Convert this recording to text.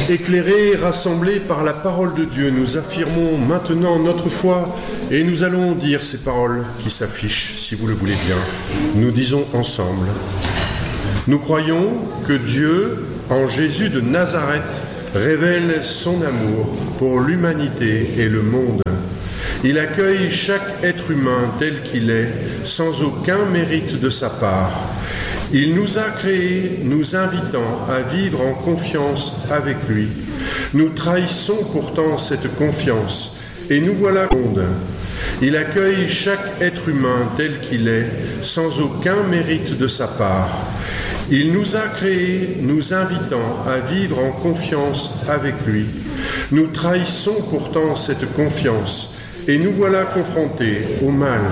Éclairés, rassemblés par la parole de Dieu, nous affirmons maintenant notre foi et nous allons dire ces paroles qui s'affichent, si vous le voulez bien. Nous disons ensemble. Nous croyons que Dieu, en Jésus de Nazareth, révèle son amour pour l'humanité et le monde. Il accueille chaque être humain tel qu'il est, sans aucun mérite de sa part. Il nous a créés, nous invitant à vivre en confiance avec lui. Nous trahissons pourtant cette confiance, et nous voilà au monde. Il accueille chaque être humain tel qu'il est, sans aucun mérite de sa part. Il nous a créés, nous invitant à vivre en confiance avec lui. Nous trahissons pourtant cette confiance, et nous voilà confrontés au mal.